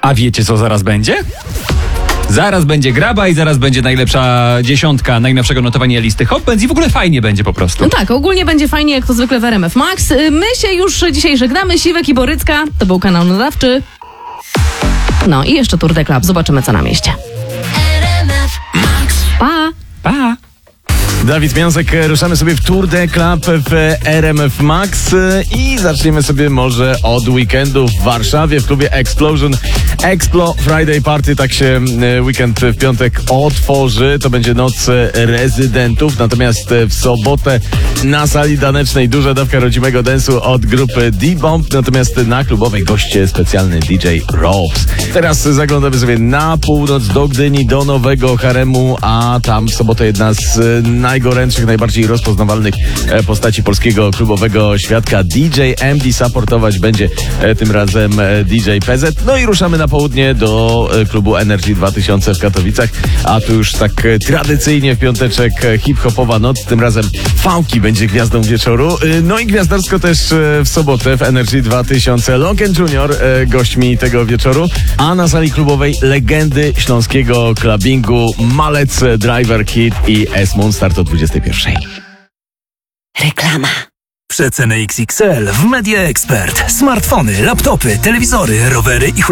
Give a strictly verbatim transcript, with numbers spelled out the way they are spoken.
A wiecie, co zaraz będzie? Zaraz będzie graba i zaraz będzie najlepsza dziesiątka najnowszego notowania listy Hot Bands i w ogóle fajnie będzie po prostu. No tak, ogólnie będzie fajnie, jak to zwykle w R M F Max. My się już dzisiaj żegnamy. Siwek i Borycka, to był kanał nadawczy. No i jeszcze Tour de Club. Zobaczymy, co na mieście. Pa! Pa! Dawid Miąsek, ruszamy sobie w Tour de Club w R M F Max i zaczniemy sobie może od weekendu w Warszawie w klubie Explosion. Explo Friday Party, tak się weekend w piątek otworzy. To będzie noc rezydentów, natomiast w sobotę na sali tanecznej duża dawka rodzimego dance'u od grupy D-Bomb, natomiast na klubowej goście specjalny D J Robs. Teraz zaglądamy sobie na północ do Gdyni, do Nowego Haremu, a tam w sobotę jedna z najgorętszych, najbardziej rozpoznawalnych postaci polskiego klubowego świadka. D J M D supportować będzie tym razem D J P Z. No i ruszamy na południe do klubu Energy dwa tysiące w Katowicach, a tu już tak tradycyjnie w piąteczek hip-hopowa noc, tym razem Funky będzie gwiazdą wieczoru. No i gwiazdarsko też w sobotę w Energy dwa tysiące Logan Junior gośćmi tego wieczoru, a na sali klubowej legendy śląskiego clubbingu Malec, Driver Kid i S-Moon. Start o dwudziestej pierwszej. Reklama. Przeceny X X L w Media Expert. Smartfony, laptopy, telewizory, rowery i